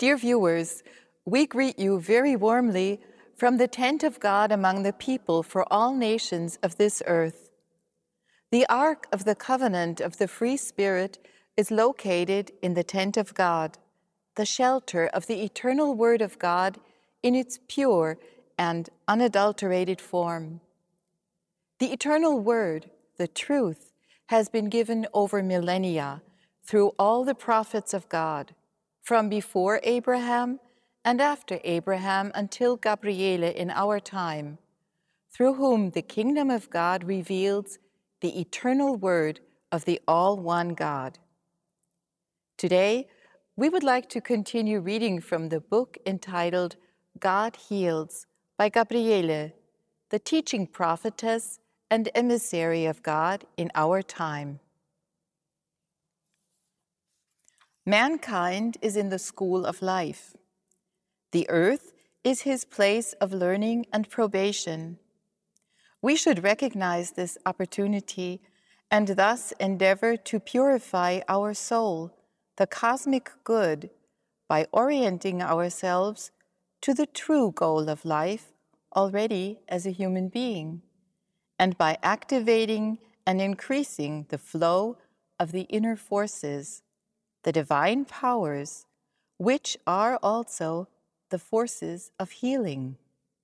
Dear viewers, we greet you very warmly from the tent of God among the people for all nations of this earth. The Ark of the Covenant of the Free Spirit is located in the tent of God, the shelter of the eternal Word of God in its pure and unadulterated form. The eternal Word, the truth, has been given over millennia through all the prophets of God, from before Abraham and after Abraham until Gabriele in our time, through whom the kingdom of God reveals the eternal Word of the all-one God. Today, we would like to continue reading from the book entitled God Heals by Gabriele, the teaching prophetess and emissary of God in our time. Mankind is in the school of life. The earth is his place of learning and probation. We should recognize this opportunity and thus endeavor to purify our soul, the cosmic good, by orienting ourselves to the true goal of life already as a human being, and by activating and increasing the flow of the inner forces, the divine powers, which are also the forces of healing.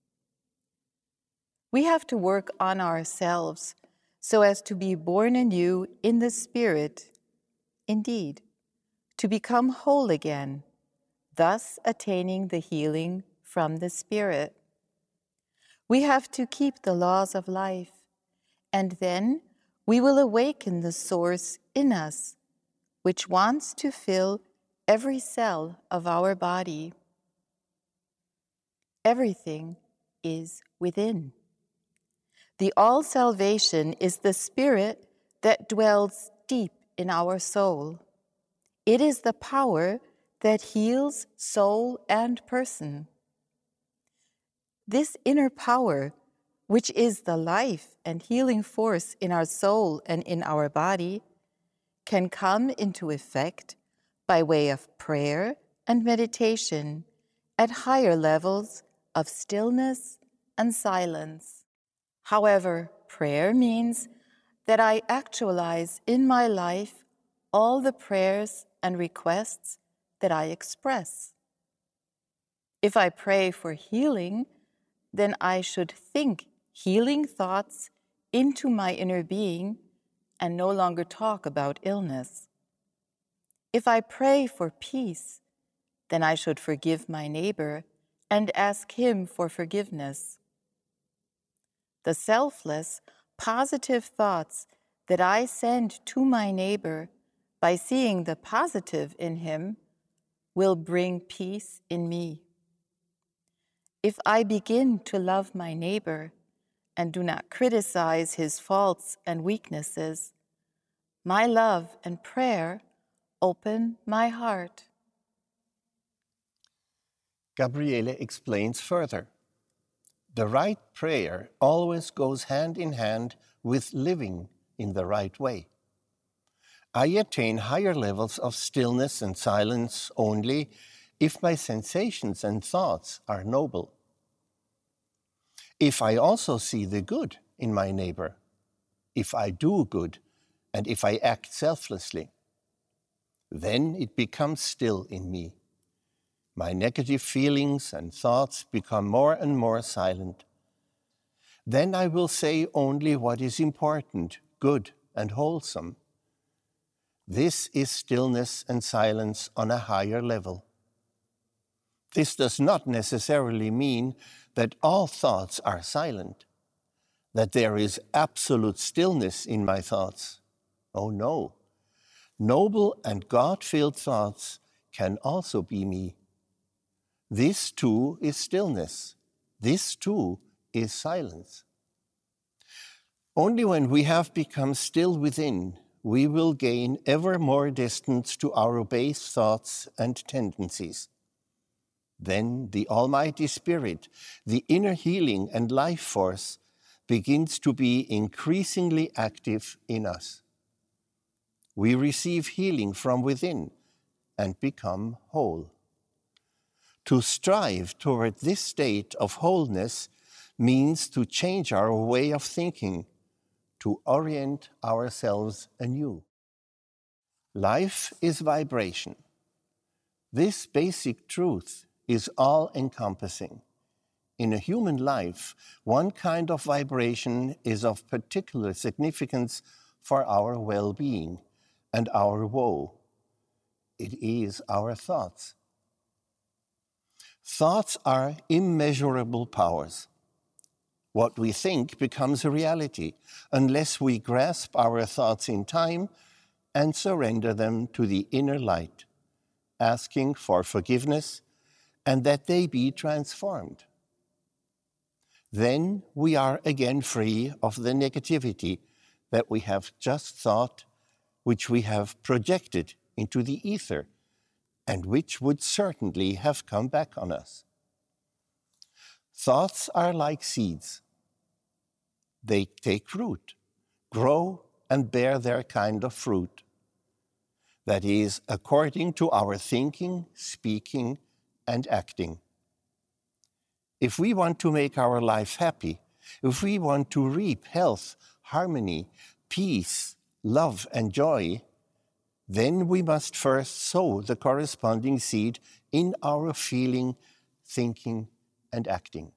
We have to work on ourselves so as to be born anew in the Spirit, indeed, to become whole again, thus attaining the healing from the Spirit. We have to keep the laws of life, and then we will awaken the source in us, which wants to fill every cell of our body. Everything is within. The all-salvation is the Spirit that dwells deep in our soul. It is the power that heals soul and person. This inner power, which is the life and healing force in our soul and in our body, can come into effect by way of prayer and meditation at higher levels of stillness and silence. However, prayer means that I actualize in my life all the prayers and requests that I express. If I pray for healing, then I should think healing thoughts into my inner being and no longer talk about illness. If I pray for peace, then I should forgive my neighbor and ask him for forgiveness. The selfless, positive thoughts that I send to my neighbor by seeing the positive in him will bring peace in me. If I begin to love my neighbor and do not criticize his faults and weaknesses, my love and prayer open my heart. Gabriele explains further. The right prayer always goes hand in hand with living in the right way. I attain higher levels of stillness and silence only if my sensations and thoughts are noble. If I also see the good in my neighbor, if I do good, and if I act selflessly, then it becomes still in me. My negative feelings and thoughts become more and more silent. Then I will say only what is important, good, and wholesome. This is stillness and silence on a higher level. This does not necessarily mean that all thoughts are silent, that there is absolute stillness in my thoughts. Oh no. Noble and God-filled thoughts can also be me. This too is stillness. This too is silence. Only when we have become still within, we will gain ever more distance to our base thoughts and tendencies. Then the Almighty Spirit, the inner healing and life force, begins to be increasingly active in us. We receive healing from within and become whole. To strive toward this state of wholeness means to change our way of thinking, to orient ourselves anew. Life is vibration. This basic truth is all-encompassing. In a human life, one kind of vibration is of particular significance for our well-being and our woe. It is our thoughts. Thoughts are immeasurable powers. What we think becomes a reality unless we grasp our thoughts in time and surrender them to the inner light, asking for forgiveness and that they be transformed. Then we are again free of the negativity that we have just thought, which we have projected into the ether, and which would certainly have come back on us. Thoughts are like seeds. They take root, grow, and bear their kind of fruit. That is, according to our thinking, speaking, and acting. If we want to make our life happy, if we want to reap health, harmony, peace, love, and joy, then we must first sow the corresponding seed in our feeling, thinking, and acting.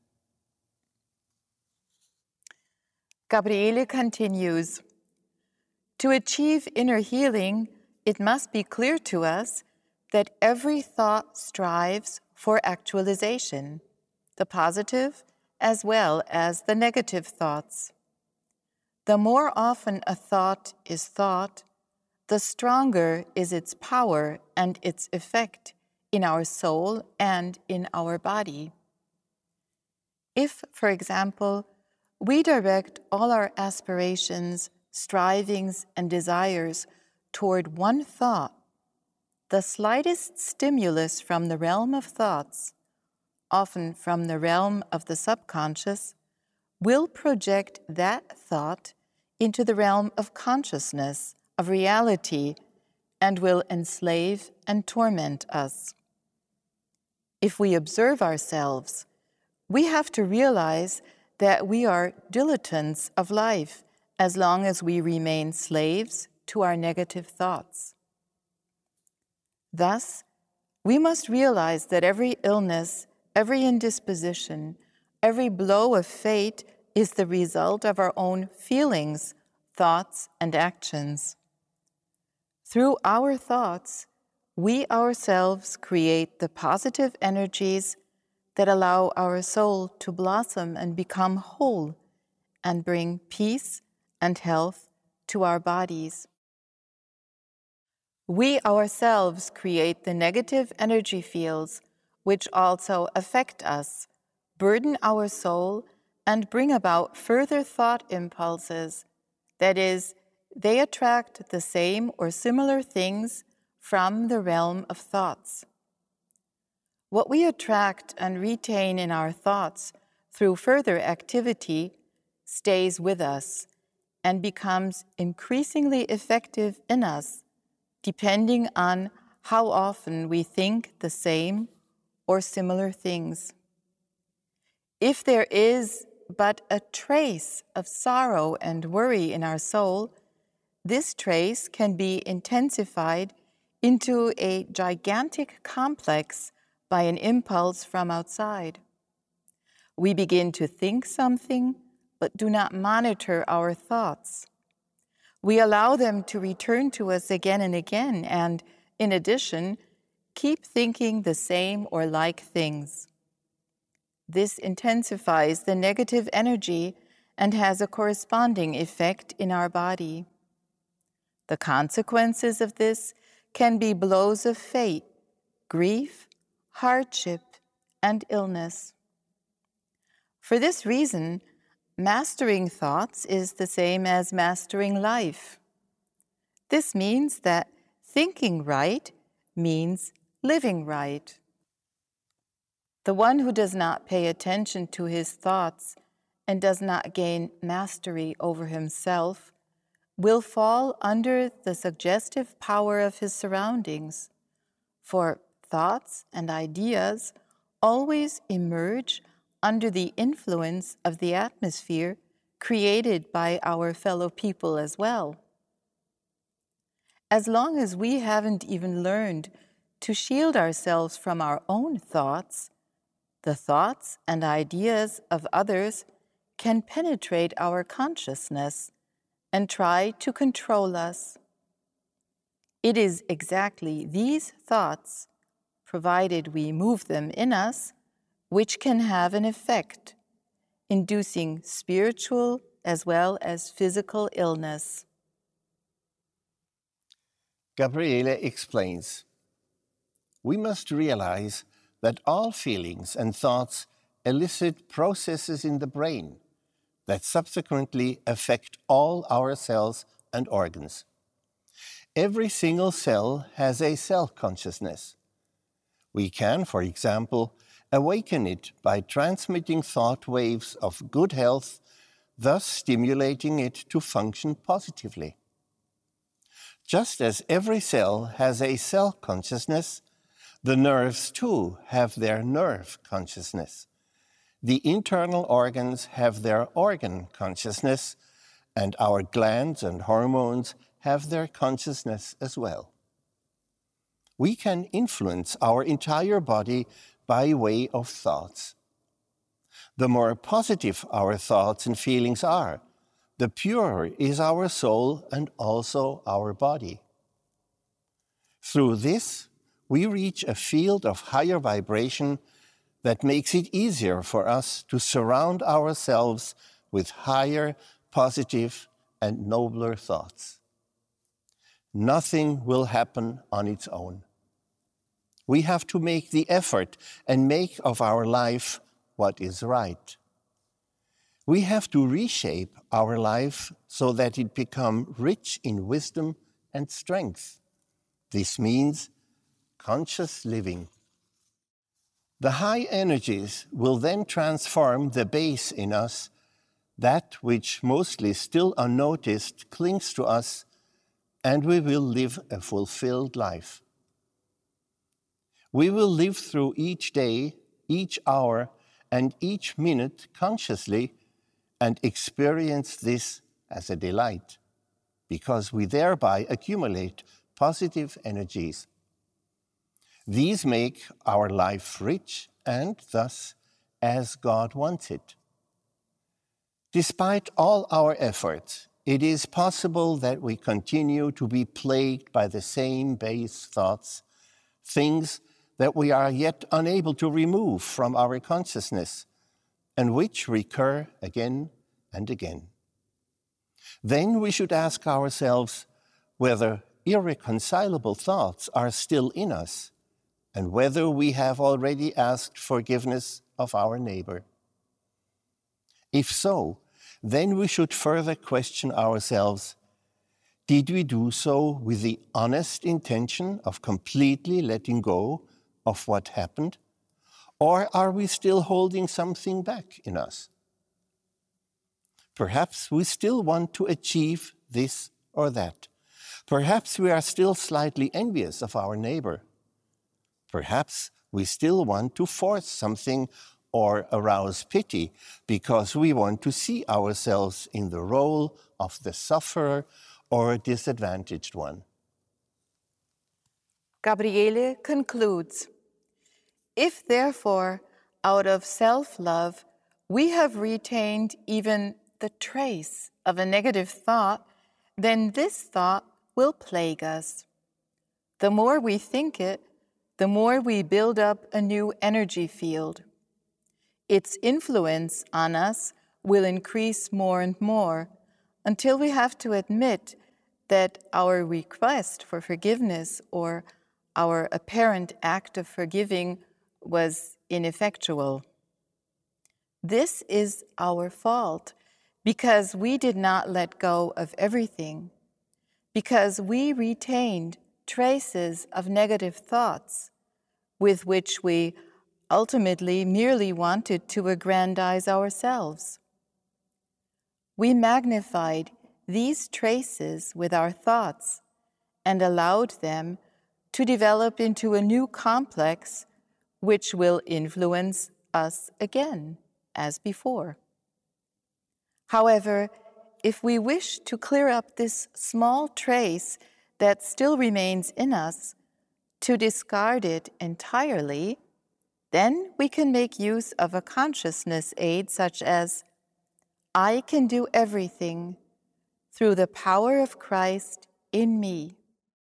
Gabriele continues, to achieve inner healing, it must be clear to us that every thought strives for actualization, the positive as well as the negative thoughts. The more often a thought is thought, the stronger is its power and its effect in our soul and in our body. If, for example, we direct all our aspirations, strivings, and desires toward one thought, the slightest stimulus from the realm of thoughts, often from the realm of the subconscious, will project that thought into the realm of consciousness, of reality, and will enslave and torment us. If we observe ourselves, we have to realize that we are dilettants of life as long as we remain slaves to our negative thoughts. Thus, we must realize that every illness, every indisposition, every blow of fate is the result of our own feelings, thoughts, and actions. Through our thoughts, we ourselves create the positive energies that allow our soul to blossom and become whole and bring peace and health to our bodies. We ourselves create the negative energy fields which also affect us, burden our soul, and bring about further thought impulses. That is, they attract the same or similar things from the realm of thoughts. What we attract and retain in our thoughts through further activity stays with us and becomes increasingly effective in us, depending on how often we think the same or similar things. If there is but a trace of sorrow and worry in our soul, this trace can be intensified into a gigantic complex by an impulse from outside. We begin to think something, but do not monitor our thoughts. We allow them to return to us again and again, and, in addition, keep thinking the same or like things. This intensifies the negative energy and has a corresponding effect in our body. The consequences of this can be blows of fate, grief, hardship, and illness. For this reason, mastering thoughts is the same as mastering life. This means that thinking right means living right. The one who does not pay attention to his thoughts and does not gain mastery over himself will fall under the suggestive power of his surroundings, for thoughts and ideas always emerge under the influence of the atmosphere created by our fellow people as well. As long as we haven't even learned to shield ourselves from our own thoughts, the thoughts and ideas of others can penetrate our consciousness and try to control us. It is exactly these thoughts, provided we move them in us, which can have an effect, inducing spiritual as well as physical illness. Gabriele explains, we must realize that all feelings and thoughts elicit processes in the brain that subsequently affect all our cells and organs. Every single cell has a self-consciousness. We can, for example, awaken it by transmitting thought waves of good health, thus stimulating it to function positively. Just as every cell has a cell consciousness, the nerves too have their nerve consciousness. The internal organs have their organ consciousness, and our glands and hormones have their consciousness as well. We can influence our entire body by way of thoughts. The more positive our thoughts and feelings are, the purer is our soul and also our body. Through this, we reach a field of higher vibration that makes it easier for us to surround ourselves with higher, positive, and nobler thoughts. Nothing will happen on its own. We have to make the effort and make of our life what is right. We have to reshape our life so that it become rich in wisdom and strength. This means conscious living. The high energies will then transform the base in us, that which mostly still unnoticed clings to us, and we will live a fulfilled life. We will live through each day, each hour, and each minute consciously and experience this as a delight, because we thereby accumulate positive energies. These make our life rich and thus as God wants it. Despite all our efforts, it is possible that we continue to be plagued by the same base thoughts, things that we are yet unable to remove from our consciousness, and which recur again and again. Then we should ask ourselves whether irreconcilable thoughts are still in us, and whether we have already asked forgiveness of our neighbor. If so, then we should further question ourselves, did we do so with the honest intention of completely letting go of what happened, or are we still holding something back in us? Perhaps we still want to achieve this or that. Perhaps we are still slightly envious of our neighbor. Perhaps we still want to force something or arouse pity because we want to see ourselves in the role of the sufferer or disadvantaged one. Gabriele concludes, if therefore, out of self-love, we have retained even the trace of a negative thought, then this thought will plague us. The more we think it, the more we build up a new energy field. Its influence on us will increase more and more until we have to admit that our request for forgiveness or our apparent act of forgiving was ineffectual. This is our fault because we did not let go of everything, because we retained traces of negative thoughts with which we ultimately merely wanted to aggrandize ourselves. We magnified these traces with our thoughts and allowed them to develop into a new complex which will influence us again, as before. However, if we wish to clear up this small trace that still remains in us, to discard it entirely, then we can make use of a consciousness aid such as, I can do everything through the power of Christ in me.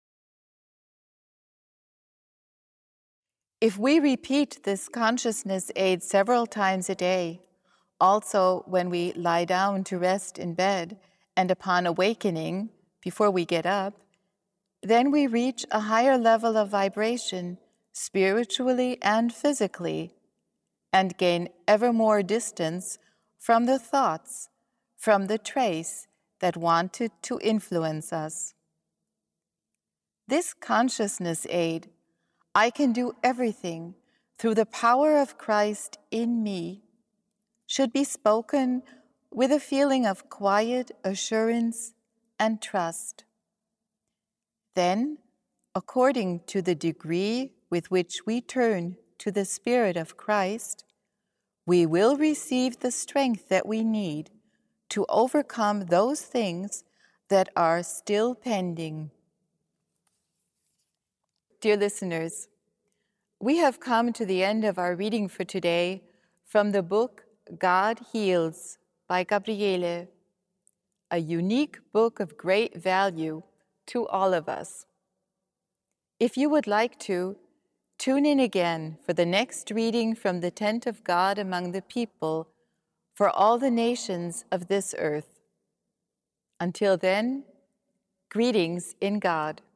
If we repeat this consciousness aid several times a day, also when we lie down to rest in bed and upon awakening before we get up, then we reach a higher level of vibration spiritually and physically, and gain ever more distance from the thoughts, from the trace that wanted to influence us. This consciousness aid, I can do everything through the power of Christ in me, should be spoken with a feeling of quiet assurance and trust. Then, according to the degree with which we turn to the Spirit of Christ, we will receive the strength that we need to overcome those things that are still pending. Dear listeners, we have come to the end of our reading for today from the book God Heals by Gabriele, a unique book of great value to all of us. If you would like to, tune in again for the next reading from the Tent of God among the people for all the nations of this earth. Until then, greetings in God.